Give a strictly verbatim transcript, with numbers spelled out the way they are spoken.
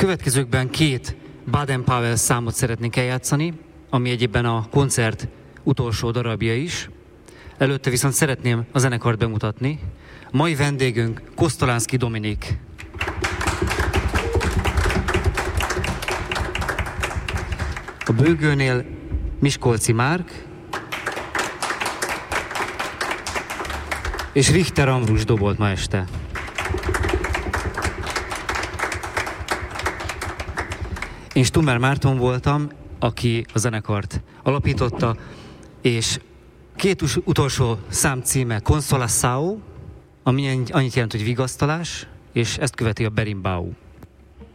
következőkben két Baden-Powell számot szeretnénk eljátszani, ami egyébben a koncert utolsó darabja is. Előtte viszont szeretném a zenekart bemutatni. Mai vendégünk Kosztolánszky Dominik. A bőgőnél Miskolci Márk és Richter Ambrus dobolt ma este. Én Stummer Márton voltam, aki a zenekart alapította, és két utolsó szám címe Consolação, ami annyit jelent, hogy vigasztalás, és ezt követi a Berimbau.